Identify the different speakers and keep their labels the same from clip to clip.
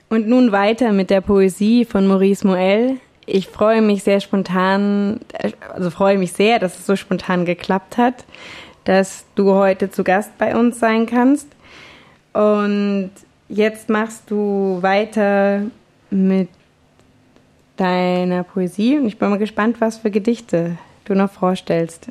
Speaker 1: Und nun weiter mit der Poesie von Maurice Moell. Ich freue mich sehr, dass es so spontan geklappt hat, dass du heute zu Gast bei uns sein kannst. Und jetzt machst du weiter mit deiner Poesie und ich bin mal gespannt, was für Gedichte du noch vorstellst.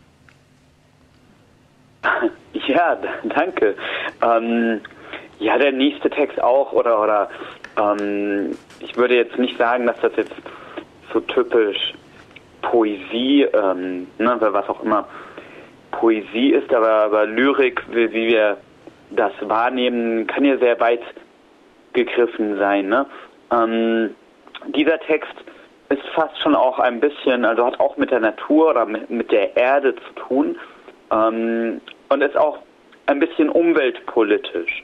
Speaker 2: Ja, danke. Ja, der nächste Text auch, oder ich würde jetzt nicht sagen, dass das jetzt so typisch Poesie, was auch immer Poesie ist, aber Lyrik, wie wir das wahrnehmen, kann ja sehr weit gegriffen sein, ne? Dieser Text ist fast schon auch ein bisschen, also hat auch mit der Natur oder mit der Erde zu tun, und ist auch ein bisschen umweltpolitisch.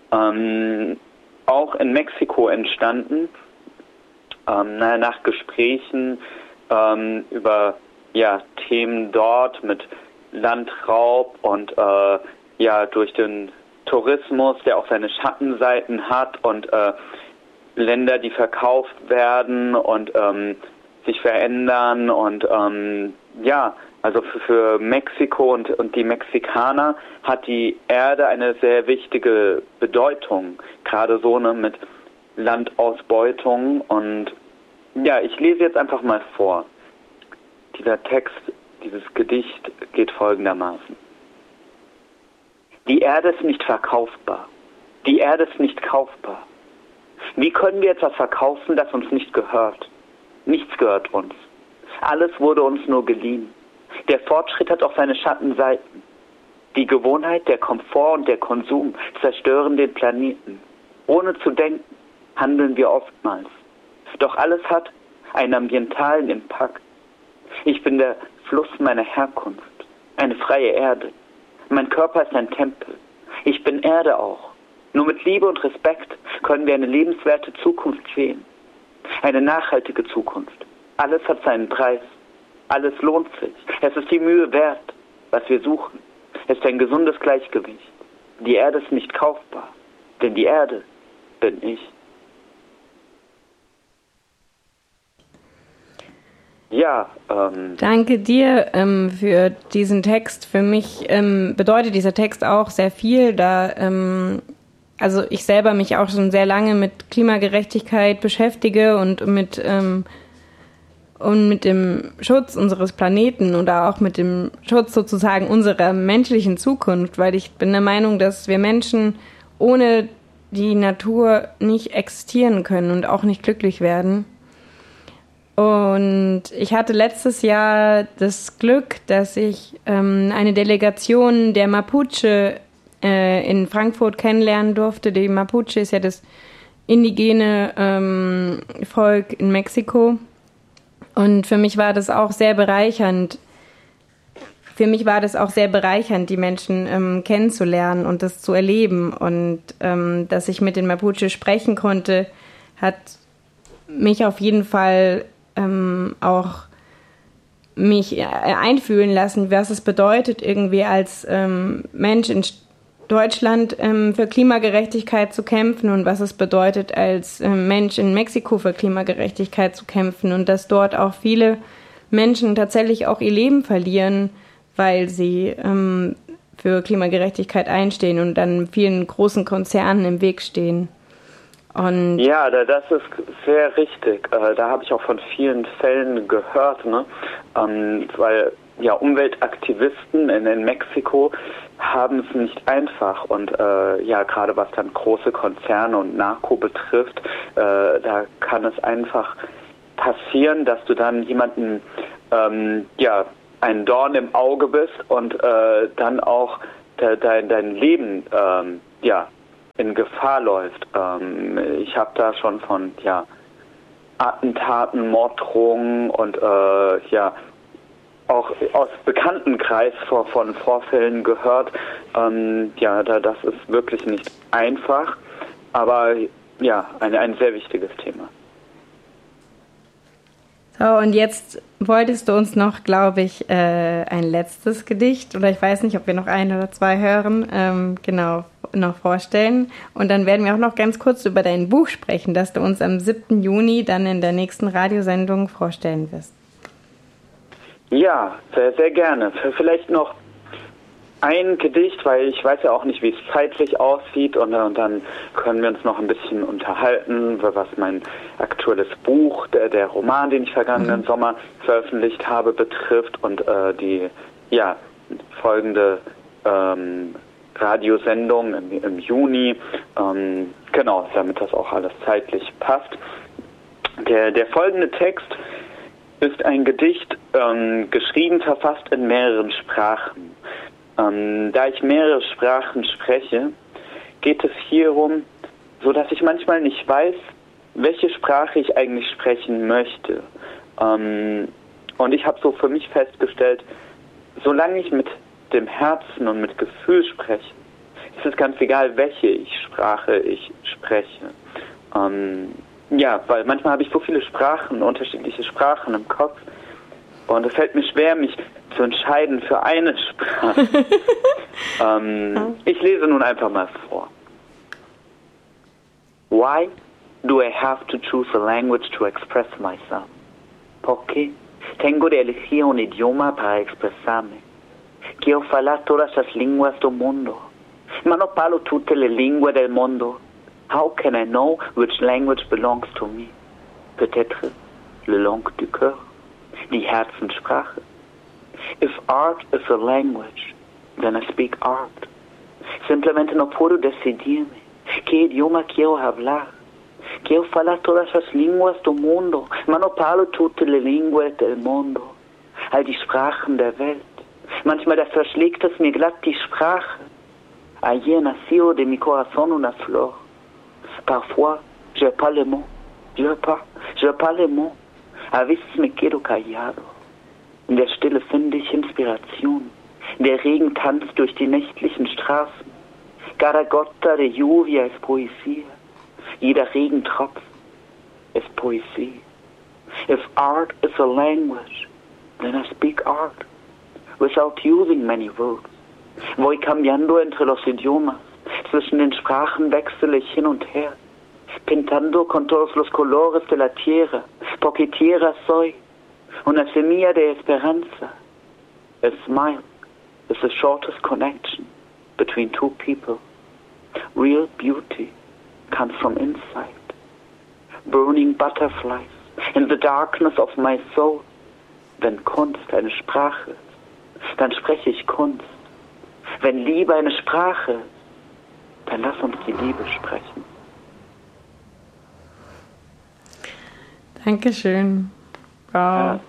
Speaker 2: Auch in Mexiko entstanden, nach Gesprächen über Themen dort mit Landraub und durch den Tourismus, der auch seine Schattenseiten hat und Länder, die verkauft werden und sich verändern und also für Mexiko und die Mexikaner hat die Erde eine sehr wichtige Bedeutung, gerade so mit Landausbeutung. Und ich lese jetzt einfach mal vor. Dieser Text, dieses Gedicht geht folgendermaßen. Die Erde ist nicht verkaufbar. Die Erde ist nicht kaufbar. Wie können wir etwas verkaufen, das uns nicht gehört? Nichts gehört uns. Alles wurde uns nur geliehen. Der Fortschritt hat auch seine Schattenseiten. Die Gewohnheit, der Komfort und der Konsum zerstören den Planeten. Ohne zu denken, handeln wir oftmals. Doch alles hat einen ambientalen Impact. Ich bin der Fluss meiner Herkunft, eine freie Erde. Mein Körper ist ein Tempel. Ich bin Erde auch. Nur mit Liebe und Respekt können wir eine lebenswerte Zukunft sehen. Eine nachhaltige Zukunft. Alles hat seinen Preis. Alles lohnt sich. Es ist die Mühe wert, was wir suchen. Es ist ein gesundes Gleichgewicht. Die Erde ist nicht kaufbar, denn die Erde bin ich.
Speaker 1: Danke dir für diesen Text. Für mich bedeutet dieser Text auch sehr viel, da also ich selber mich auch schon sehr lange mit Klimagerechtigkeit beschäftige und mit dem Schutz unseres Planeten oder auch mit dem Schutz sozusagen unserer menschlichen Zukunft, weil ich bin der Meinung, dass wir Menschen ohne die Natur nicht existieren können und auch nicht glücklich werden. Und ich hatte letztes Jahr das Glück, dass ich eine Delegation der Mapuche in Frankfurt kennenlernen durfte. Die Mapuche ist ja das indigene Volk in Mexiko. Und für mich war das auch sehr bereichernd. Die Menschen kennenzulernen und das zu erleben. Und dass ich mit den Mapuche sprechen konnte, hat mich auf jeden Fall auch mich einfühlen lassen, was es bedeutet, irgendwie als Mensch in Deutschland für Klimagerechtigkeit zu kämpfen und was es bedeutet, als Mensch in Mexiko für Klimagerechtigkeit zu kämpfen und dass dort auch viele Menschen tatsächlich auch ihr Leben verlieren, weil sie für Klimagerechtigkeit einstehen und dann vielen großen Konzernen im Weg stehen. Und
Speaker 2: das ist sehr richtig. Da habe ich auch von vielen Fällen gehört, ne? Weil Umweltaktivisten in Mexiko haben es nicht einfach und gerade was dann große Konzerne und Narko betrifft, da kann es einfach passieren, dass du dann jemanden ein Dorn im Auge bist und dann auch dein Leben in Gefahr läuft. Ich habe da schon von Attentaten, Morddrohungen und auch aus Bekanntenkreis von Vorfällen gehört. Das ist wirklich nicht einfach, aber ein sehr wichtiges Thema.
Speaker 1: Jetzt So, und jetzt wolltest du uns noch, glaube ich, ein letztes Gedicht, oder ich weiß nicht, ob wir noch ein oder zwei hören, genau, noch vorstellen. Und dann werden wir auch noch ganz kurz über dein Buch sprechen, das du uns am 7. Juni dann in der nächsten Radiosendung vorstellen wirst.
Speaker 2: Ja, sehr, sehr gerne. Vielleicht noch ein Gedicht, weil ich weiß ja auch nicht, wie es zeitlich aussieht, und dann können wir uns noch ein bisschen unterhalten, was mein aktuelles Buch, der Roman, den ich vergangenen Sommer veröffentlicht habe, betrifft, und die folgende Radiosendung im Juni, genau, damit das auch alles zeitlich passt. Der folgende Text ist ein Gedicht, geschrieben, verfasst in mehreren Sprachen. Da ich mehrere Sprachen spreche, geht es hierum, so dass ich manchmal nicht weiß, welche Sprache ich eigentlich sprechen möchte. Und ich habe so für mich festgestellt, solange ich mit dem Herzen und mit Gefühl spreche, ist es ganz egal, welche Sprache ich spreche. Weil manchmal habe ich so viele Sprachen, unterschiedliche Sprachen im Kopf, und es fällt mir schwer, mich zu entscheiden für eine Sprache. Ich lese nun einfach mal vor. Why do I have to choose a language to express myself? ¿Por qué tengo de elegir un idioma para expresarme? Quiero falar todas las lenguas del mundo. Ma non parlo tutte le lingue del mondo. How can I know which language belongs to me? Peut-être la langue du cœur, die Herzenssprache. If art is a language, then I speak art. Simplemente no puedo decidirme qué idioma quiero hablar. Quiero falar todas las lenguas del mundo, ma no parlo tutte le lingue del mundo. All die Sprachen der Welt. Manchmal da verschlägt es mir glatt die Sprache. Ayer nació de mi corazón una flor. Parfois, je parle les mots. Je parle les mots. A veces me quedo callado. In der Stille finde ich Inspiration. Der Regen tanzt durch die nächtlichen Straßen. Cada gota de lluvia es poesía. Jeder Regentropfen ist Poesie. If art is a language, then I speak art, without using many words. Voy cambiando entre los idiomas. Zwischen den Sprachen wechsle ich hin und her. Pintando con todos los colores de la tierra. Porque tierra soy. Una semilla de esperanza. A smile is the shortest connection between two people. Real beauty comes from inside. Burning butterflies in the darkness of my soul. Wenn Kunst eine Sprache ist, dann spreche ich Kunst. Wenn Liebe eine Sprache ist, dann lass uns die Liebe sprechen.
Speaker 1: Dankeschön. Wow.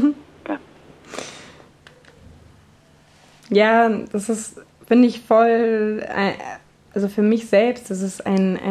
Speaker 1: Ja, das ist, finde ich, voll, also für mich selbst, das ist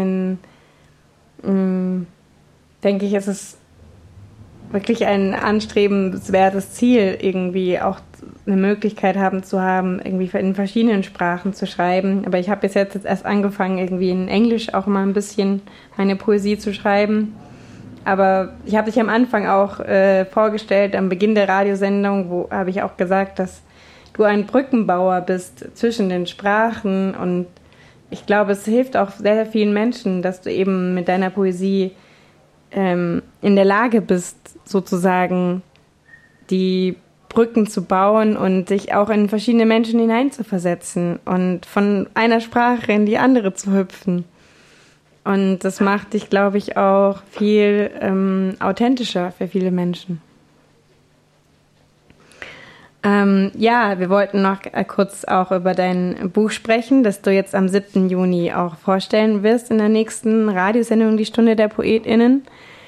Speaker 1: denke ich, es ist wirklich ein anstrebenswertes Ziel, irgendwie auch eine Möglichkeit zu haben, irgendwie in verschiedenen Sprachen zu schreiben. Aber ich habe bis jetzt erst angefangen, irgendwie in Englisch auch mal ein bisschen meine Poesie zu schreiben. Aber ich habe dich am Anfang auch vorgestellt, am Beginn der Radiosendung, wo habe ich auch gesagt, dass du ein Brückenbauer bist zwischen den Sprachen. Und ich glaube, es hilft auch sehr, sehr vielen Menschen, dass du eben mit deiner Poesie in der Lage bist, sozusagen die Brücken zu bauen und sich auch in verschiedene Menschen hineinzuversetzen und von einer Sprache in die andere zu hüpfen. Und das macht dich, glaube ich, auch viel authentischer für viele Menschen. Wir wollten noch kurz auch über dein Buch sprechen, das du jetzt am 7. Juni auch vorstellen wirst in der nächsten Radiosendung, die Stunde der PoetInnen.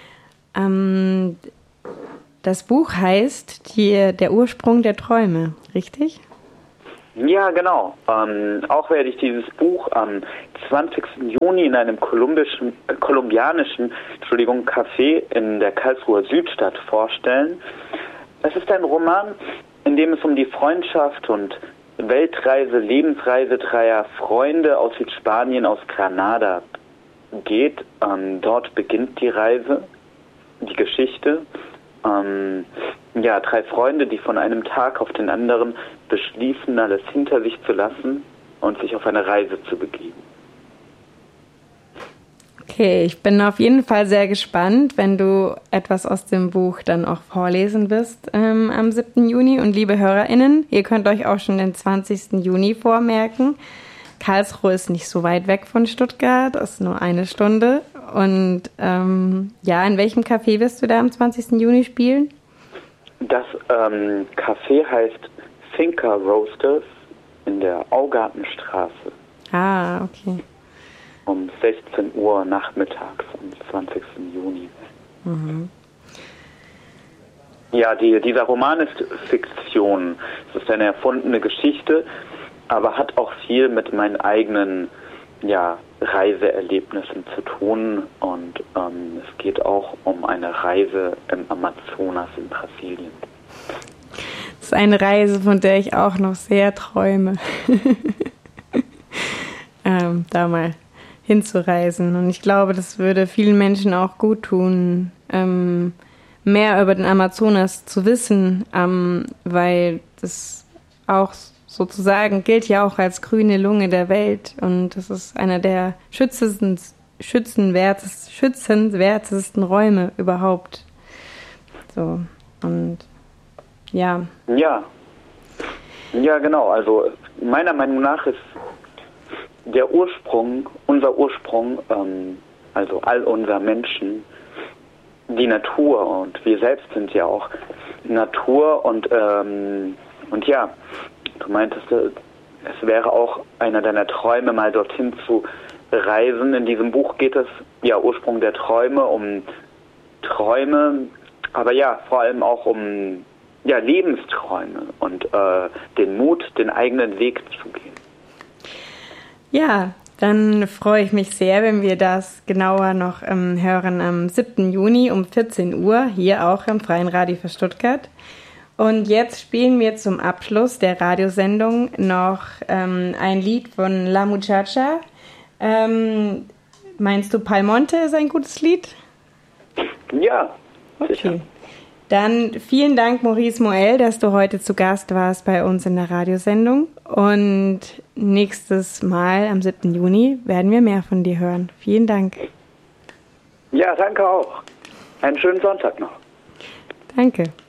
Speaker 1: Das Buch heißt Der Ursprung der Träume, richtig?
Speaker 2: Ja, genau. Auch werde ich dieses Buch am 20. Juni in einem kolumbianischen Café in der Karlsruher Südstadt vorstellen. Es ist ein Roman, in dem es um die Freundschaft und Lebensreise dreier Freunde aus Südspanien, aus Granada geht. Dort beginnt die Reise, die Geschichte. Ja, 3 Freunde, die von einem Tag auf den anderen beschließen, alles hinter sich zu lassen und sich auf eine Reise zu begeben.
Speaker 1: Okay, ich bin auf jeden Fall sehr gespannt, wenn du etwas aus dem Buch dann auch vorlesen wirst am 7. Juni. Und liebe HörerInnen, ihr könnt euch auch schon den 20. Juni vormerken. Karlsruhe ist nicht so weit weg von Stuttgart, das ist nur 1 Stunde. Und ja, in welchem Café wirst du da am 20. Juni spielen?
Speaker 2: Das Café heißt Finca Roasters in der Augartenstraße.
Speaker 1: Ah, okay.
Speaker 2: Um 16 Uhr nachmittags am 20. Juni.
Speaker 1: Mhm.
Speaker 2: Ja, dieser Roman ist Fiktion. Es ist eine erfundene Geschichte, aber hat auch viel mit meinen eigenen Reiseerlebnissen zu tun. Und es geht auch um eine Reise im Amazonas in Brasilien.
Speaker 1: Das ist eine Reise, von der ich auch noch sehr träume, da mal hinzureisen. Und ich glaube, das würde vielen Menschen auch gut tun, mehr über den Amazonas zu wissen, weil das auch sozusagen gilt ja auch als grüne Lunge der Welt. Und das ist einer der schützenwertesten Räume überhaupt. So, und ja. Ja,
Speaker 2: genau. Also meiner Meinung nach ist unser Ursprung, also all unser Menschen, die Natur, und wir selbst sind ja auch Natur, und ja, du meintest, es wäre auch einer deiner Träume, mal dorthin zu reisen. In diesem Buch geht es, Ursprung der Träume, um Träume, aber ja, vor allem auch um Lebensträume und den Mut, den eigenen Weg zu gehen.
Speaker 1: Ja, dann freue ich mich sehr, wenn wir das genauer noch hören am 7. Juni um 14 Uhr, hier auch im Freien Radio für Stuttgart. Und jetzt spielen wir zum Abschluss der Radiosendung noch ein Lied von La Muchacha. Meinst du, Palmonte ist ein gutes Lied?
Speaker 2: Ja,
Speaker 1: okay.
Speaker 2: Sicher.
Speaker 1: Dann vielen Dank, Maurice Moell, dass du heute zu Gast warst bei uns in der Radiosendung. Und nächstes Mal am 7. Juni werden wir mehr von dir hören. Vielen Dank.
Speaker 2: Ja, danke auch. Einen schönen Sonntag noch.
Speaker 1: Danke.